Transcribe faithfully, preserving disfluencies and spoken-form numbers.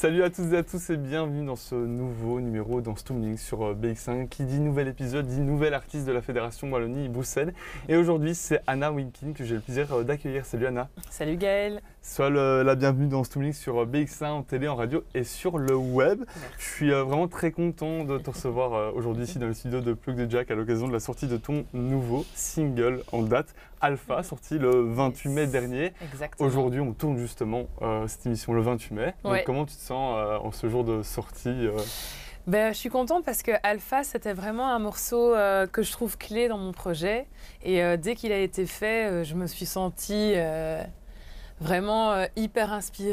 Salut à tous et à tous et bienvenue dans ce nouveau numéro dans Stumlink sur B X un. Qui dit nouvel épisode dit nouvel artiste de la Fédération Wallonie-Bruxelles. Et aujourd'hui c'est Anna Winkin que j'ai le plaisir d'accueillir. Salut Anna. Salut Gaël. Sois le, la bienvenue dans Stumlink sur B X un en télé, en radio et sur le web. Merci. Je suis euh, vraiment très content de te recevoir euh, aujourd'hui ici dans le studio de Plug de Jack à l'occasion de la sortie de ton nouveau single en date, Alpha, sorti le vingt-huit mai dernier. Exactement. Aujourd'hui, on tourne justement euh, cette émission le vingt-huit mai. Donc, Ouais. comment tu te sens euh, en ce jour de sortie euh... Ben, je suis contente parce que Alpha, c'était vraiment un morceau euh, que je trouve clé dans mon projet. Et euh, dès qu'il a été fait, euh, je me suis sentie euh, vraiment euh, hyper inspirée.